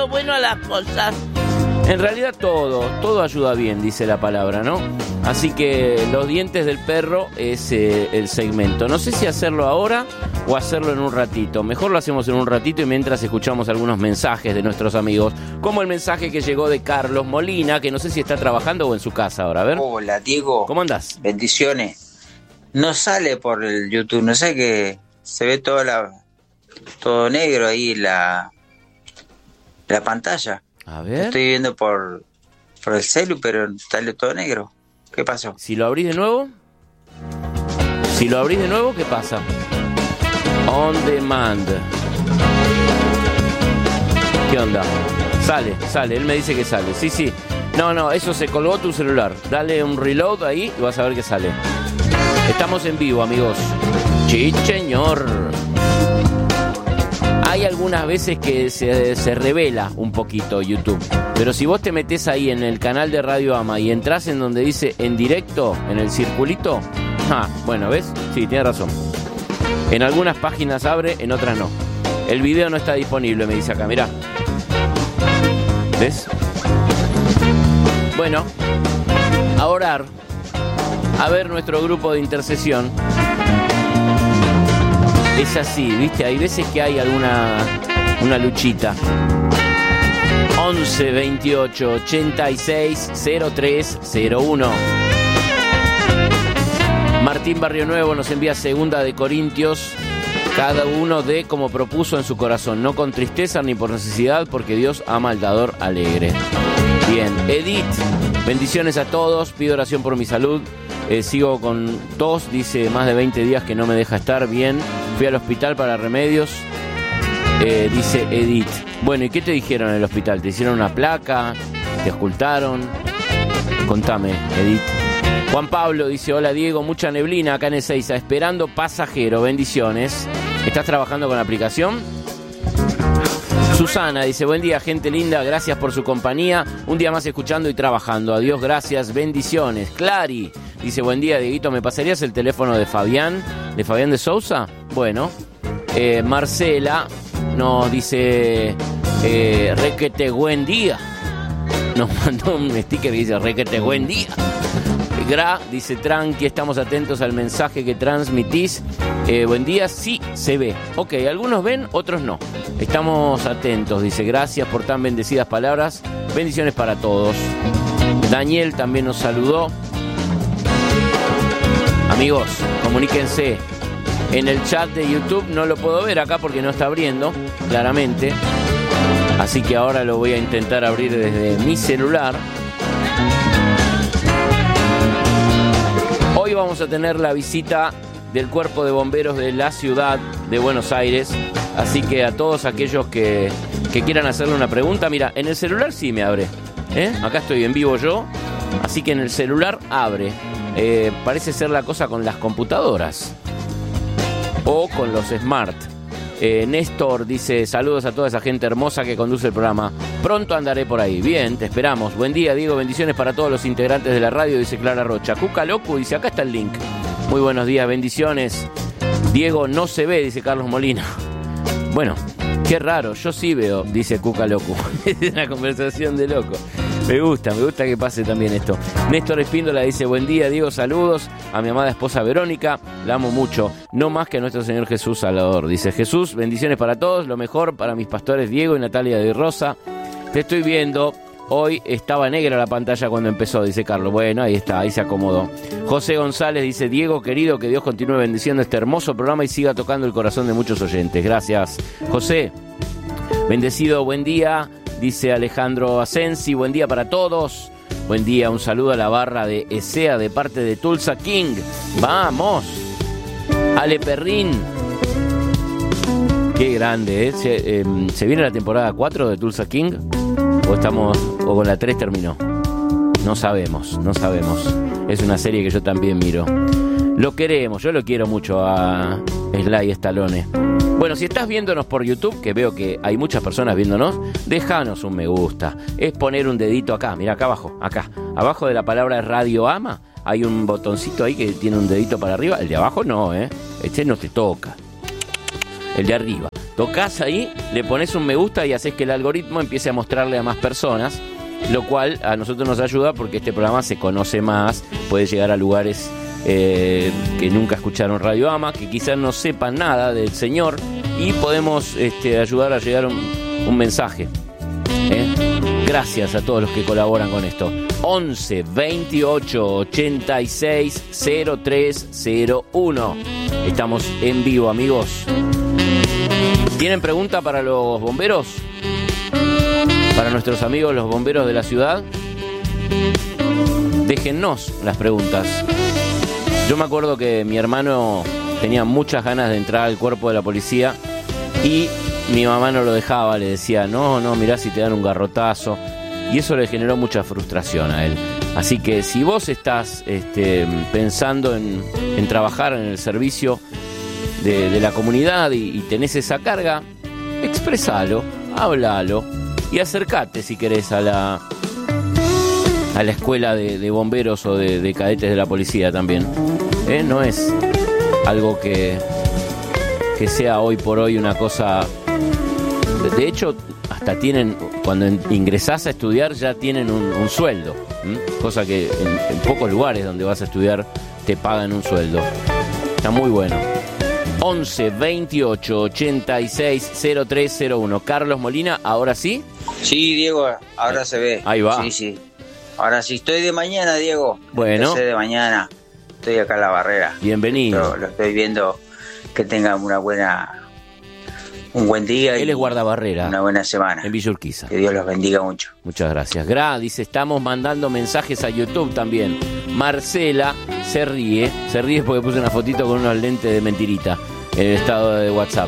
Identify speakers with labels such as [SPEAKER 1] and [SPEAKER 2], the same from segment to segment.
[SPEAKER 1] bueno a las cosas. En realidad todo ayuda bien, dice la palabra, ¿no? Así que los dientes del perro es el segmento. No sé si hacerlo ahora o hacerlo en un ratito. Mejor lo hacemos en un ratito y mientras escuchamos algunos mensajes de nuestros amigos, como el mensaje que llegó de Carlos Molina, que no sé si está trabajando o en su casa ahora. A ver.
[SPEAKER 2] Hola, Diego.
[SPEAKER 1] ¿Cómo andás?
[SPEAKER 2] Bendiciones. No sale por el YouTube, no sé qué. Se ve todo negro ahí la pantalla.
[SPEAKER 1] A ver.
[SPEAKER 2] Estoy viendo por el celu, pero sale todo negro. ¿Qué pasó?
[SPEAKER 1] Si lo abrís de nuevo, ¿qué pasa? On demand. ¿Qué onda? Sale, él me dice que sale. Sí. No, eso se colgó tu celular. Dale un reload ahí y vas a ver que sale. Estamos en vivo, amigos. Sí, señor. Hay algunas veces que se revela un poquito YouTube. Pero si vos te metés ahí en el canal de Radio Ama y entrás en donde dice en directo, en el circulito, bueno, ¿ves? Sí, tienes razón. En algunas páginas abre, en otras no. El video no está disponible, me dice acá, mirá. ¿Ves? Bueno, a orar. A ver nuestro grupo de intercesión. Es así, ¿viste? Hay veces que hay una luchita. 11 28 86 03 01. Martín Barrio Nuevo nos envía 2 de Corintios. Cada uno dé como propuso en su corazón, no con tristeza ni por necesidad, porque Dios ama al dador alegre. Bien, Edith, bendiciones a todos, pido oración por mi salud. Sigo con tos, dice, más de 20 días que no me deja estar bien. Fui al hospital para remedios, dice Edith. Bueno, ¿y qué te dijeron en el hospital? ¿Te hicieron una placa? ¿Te ocultaron? Contame, Edith. Juan Pablo dice, hola Diego, mucha neblina acá en Ezeiza, esperando pasajero, bendiciones. ¿Estás trabajando con la aplicación? Susana dice, buen día, gente linda, gracias por su compañía. Un día más escuchando y trabajando. Adiós, gracias, bendiciones. Clary dice, buen día, Dieguito, ¿me pasarías el teléfono de Fabián de Sousa? Bueno, Marcela nos dice, requete buen día. Nos mandó un sticker que dice, requete buen día. Gra dice, tranqui, estamos atentos al mensaje que transmitís. Buen día, sí se ve. Ok, algunos ven, otros no. Estamos atentos, dice, gracias por tan bendecidas palabras. Bendiciones para todos. Daniel también nos saludó. Amigos, comuníquense. En el chat de YouTube no lo puedo ver acá porque no está abriendo, claramente. Así que ahora lo voy a intentar abrir desde mi celular. Hoy vamos a tener la visita del Cuerpo de Bomberos de la ciudad de Buenos Aires. Así que a todos aquellos que quieran hacerle una pregunta, mira, en el celular sí me abre. Acá estoy en vivo yo, así que en el celular abre. Parece ser la cosa con las computadoras o con los smart. Néstor dice, saludos a toda esa gente hermosa que conduce el programa. Pronto andaré por ahí. Bien, te esperamos. Buen día, Diego. Bendiciones para todos los integrantes de la radio, dice Clara Rocha. Cuca Locu dice, acá está el link. Muy buenos días, bendiciones. Diego no se ve, dice Carlos Molina. Bueno, qué raro, yo sí veo, dice Cuca Locu. Es una conversación de loco. Me gusta que pase también esto. Néstor Espíndola dice, buen día, Diego, saludos a mi amada esposa Verónica, la amo mucho, no más que a nuestro Señor Jesús Salvador. Dice Jesús, bendiciones para todos, lo mejor para mis pastores Diego y Natalia de Rosa. Te estoy viendo, hoy estaba negra la pantalla cuando empezó, dice Carlos. Bueno, ahí está, ahí se acomodó. José González dice, Diego, querido, que Dios continúe bendiciendo este hermoso programa y siga tocando el corazón de muchos oyentes. Gracias, José. Bendecido, buen día. Dice Alejandro Asensi, buen día para todos. Buen día, un saludo a la barra de ESEA de parte de Tulsa King. ¡Vamos! Ale Perrín. Qué grande, ¿eh? ¿Se viene la temporada 4 de Tulsa King? ¿O con la 3 terminó? No sabemos. Es una serie que yo también miro. Lo queremos, yo lo quiero mucho a Sly Stallone. Bueno, si estás viéndonos por YouTube, que veo que hay muchas personas viéndonos, déjanos un me gusta. Es poner un dedito acá, mira acá abajo, acá. Abajo de la palabra Radio Ama, hay un botoncito ahí que tiene un dedito para arriba. El de abajo no, este no te toca. El de arriba. Tocás ahí, le pones un me gusta y haces que el algoritmo empiece a mostrarle a más personas, lo cual a nosotros nos ayuda porque este programa se conoce más, puede llegar a lugares que nunca escucharon Radio Ama, que quizás no sepan nada del señor, y podemos ayudar a llegar un mensaje. Gracias a todos los que colaboran con esto. 11 28 86 0301. Estamos en vivo, amigos. ¿Tienen pregunta para los bomberos? Para nuestros amigos los bomberos de la ciudad. Déjennos las preguntas. Yo me acuerdo que mi hermano tenía muchas ganas de entrar al cuerpo de la policía y mi mamá no lo dejaba, le decía, no, mirá si te dan un garrotazo. Y eso le generó mucha frustración a él. Así que si vos estás pensando en trabajar en el servicio de la comunidad y tenés esa carga, expresalo, háblalo y acercate si querés a la escuela de bomberos o de cadetes de la policía también. No es algo que sea hoy por hoy una cosa. De hecho, hasta tienen, cuando ingresás a estudiar ya tienen un sueldo, cosa que en pocos lugares donde vas a estudiar te pagan un sueldo. Está muy bueno. 11 28 86 0301. Carlos Molina, ¿ahora sí?
[SPEAKER 2] Sí, Diego, ahora se ve.
[SPEAKER 1] Ahí va.
[SPEAKER 2] Sí. Ahora sí, estoy de mañana, Diego.
[SPEAKER 1] Bueno.
[SPEAKER 2] Empecé de mañana. Estoy acá en la barrera.
[SPEAKER 1] Bienvenido.
[SPEAKER 2] Lo estoy viendo. Que tengan un buen día.
[SPEAKER 1] Él es guardabarrera.
[SPEAKER 2] Una buena semana.
[SPEAKER 1] En Villa Urquiza.
[SPEAKER 2] Que Dios los bendiga mucho.
[SPEAKER 1] Muchas gracias. Dice, estamos mandando mensajes a YouTube también. Marcela se ríe porque puse una fotito con unos lentes de mentirita en el estado de WhatsApp.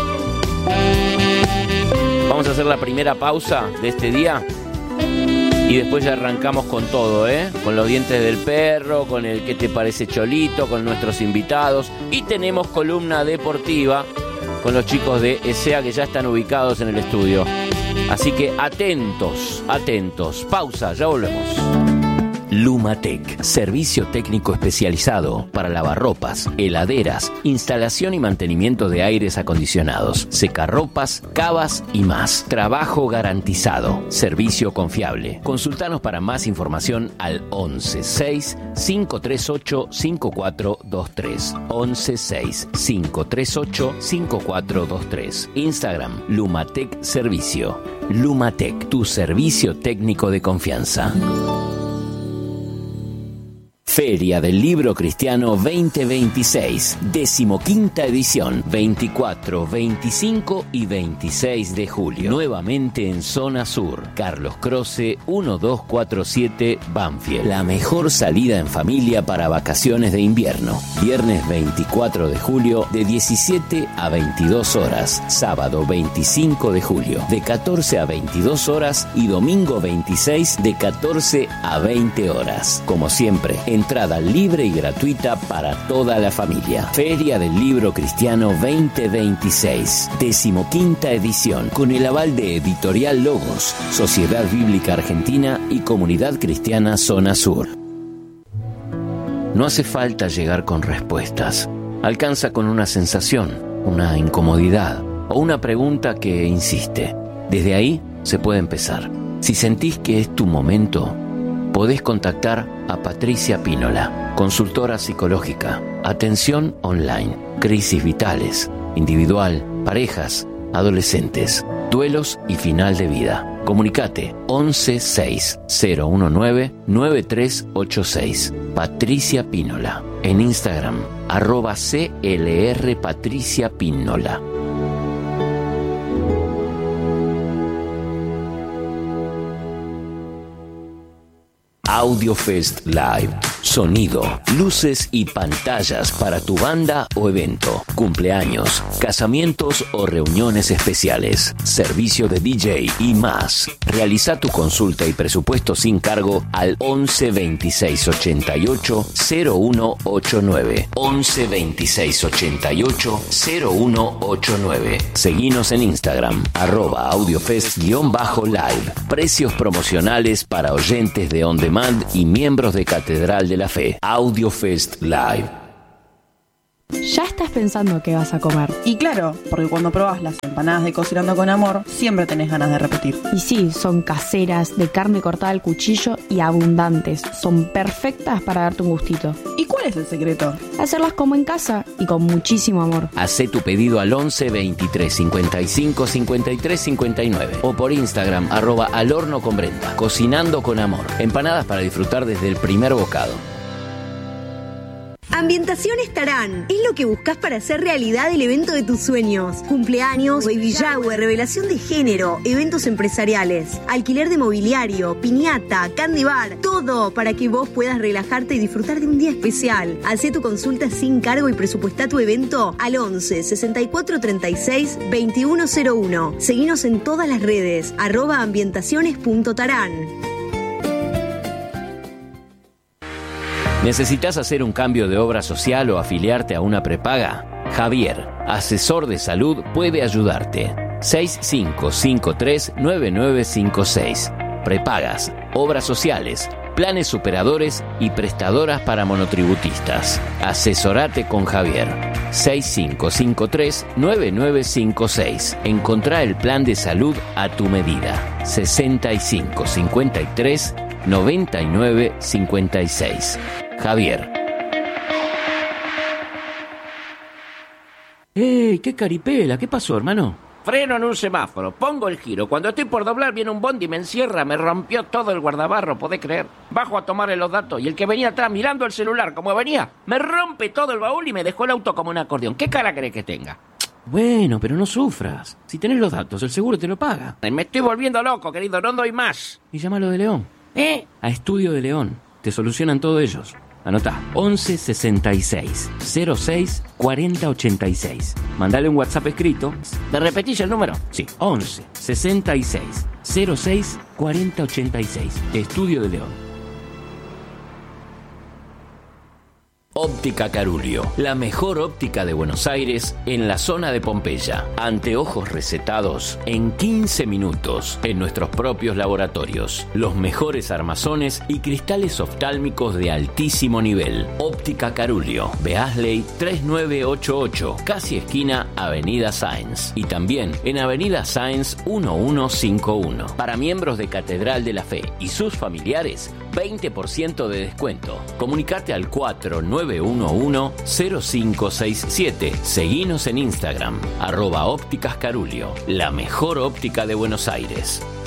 [SPEAKER 1] Vamos a hacer la primera pausa de este día y después ya arrancamos con todo, con los dientes del perro, con el ¿qué te parece Cholito?, con nuestros invitados, y tenemos columna deportiva con los chicos de ESEA que ya están ubicados en el estudio. Así que atentos. Pausa, ya volvemos.
[SPEAKER 3] Lumatec, servicio técnico especializado para lavarropas, heladeras, instalación y mantenimiento de aires acondicionados, secarropas, cavas y más. Trabajo garantizado, servicio confiable. Consultanos para más información al 116 538 5423. 116 538 5423. Instagram Lumatec Servicio. Lumatec, tu servicio técnico de confianza. Feria del Libro Cristiano 2026, 15ª edición, 24, 25 y 26 de julio. Nuevamente en Zona Sur, Carlos Croce 1247 Banfield. La mejor salida en familia para vacaciones de invierno. Viernes 24 de julio de 17 a 22 horas. Sábado 25 de julio de 14 a 22 horas y domingo 26 de 14 a 20 horas. Como siempre, entrada libre y gratuita para toda la familia. Feria del Libro Cristiano 2026, 15ª edición, con el aval de Editorial Logos, Sociedad Bíblica Argentina y Comunidad Cristiana Zona Sur. No hace falta llegar con respuestas. Alcanza con una sensación, una incomodidad o una pregunta que insiste. Desde ahí se puede empezar. Si sentís que es tu momento, podés contactar a Patricia Pínola, consultora psicológica, atención online, crisis vitales, individual, parejas, adolescentes, duelos y final de vida. Comunicate 116 019 9386. Patricia Pínola. En Instagram, @CLR Patricia Pínola. AudioFest Live. Sonido, luces y pantallas para tu banda o evento, cumpleaños, casamientos o reuniones especiales, servicio de DJ y más. Realiza tu consulta y presupuesto sin cargo al 11 26 88 0189. 11 26 88 0189. Seguinos en Instagram, @audiofest_live. Precios promocionales para oyentes de On Demand y miembros de Catedral de la Fe. AudioFest Live.
[SPEAKER 4] Ya estás pensando qué vas a comer.
[SPEAKER 5] Y claro, porque cuando probás las empanadas de Cocinando con Amor, siempre tenés ganas de repetir.
[SPEAKER 4] Y sí, son caseras, de carne cortada al cuchillo y abundantes. Son perfectas para darte un gustito.
[SPEAKER 5] ¿Y cuál es el secreto?
[SPEAKER 4] Hacerlas como en casa y con muchísimo amor.
[SPEAKER 3] Hacé tu pedido al 11 23 55 53 59 o por Instagram @alhornoconbrenda. Cocinando con Amor. Empanadas para disfrutar desde el primer bocado.
[SPEAKER 6] Ambientaciones Tarán es lo que buscas para hacer realidad el evento de tus sueños. Cumpleaños, baby shower, revelación de género, eventos empresariales, alquiler de mobiliario, piñata, candy bar, todo para que vos puedas relajarte y disfrutar de un día especial. Hacé tu consulta sin cargo y presupuestá tu evento al 11 64 36 2101. Seguinos en todas las redes @ambientaciones.tarán.
[SPEAKER 3] ¿Necesitas hacer un cambio de obra social o afiliarte a una prepaga? Javier, asesor de salud, puede ayudarte. 6553-9956. Prepagas, obras sociales, planes superadores y prestadoras para monotributistas. Asesorate con Javier. 6553-9956. Encontrá el plan de salud a tu medida. 6553-9956. Javier.
[SPEAKER 1] ¡Ey! ¡Qué caripela! ¿Qué pasó, hermano? Freno en un semáforo, pongo el giro. Cuando estoy por doblar viene un bondi y me encierra. Me rompió todo el guardabarro, ¿podés creer? Bajo a tomarle los datos y el que venía atrás mirando el celular como venía, me rompe todo el baúl y me dejó el auto como un acordeón. ¿Qué cara crees que tenga?
[SPEAKER 7] Bueno, pero no sufras. Si tenés los datos, el seguro te lo paga.
[SPEAKER 1] Me estoy volviendo loco, querido, no doy más.
[SPEAKER 7] Y llámalo de León. A Estudio de León. Te solucionan todo ellos. Anotá, 11 66 06 40 86. Mandale un WhatsApp escrito.
[SPEAKER 1] ¿Me repetís el número?
[SPEAKER 7] Sí, 11 66 06 40 86. Estudio de León.
[SPEAKER 3] Óptica Carulio, la mejor óptica de Buenos Aires en la zona de Pompeya. Anteojos recetados en 15 minutos en nuestros propios laboratorios. Los mejores armazones y cristales oftálmicos de altísimo nivel. Óptica Carulio, Beasley 3988, casi esquina Avenida Sáenz. Y también en Avenida Sáenz 1151. Para miembros de Catedral de la Fe y sus familiares, 20% de descuento. Comunicate al 4911-0567. Seguinos en Instagram, @ópticas Carulio, la mejor óptica de Buenos Aires.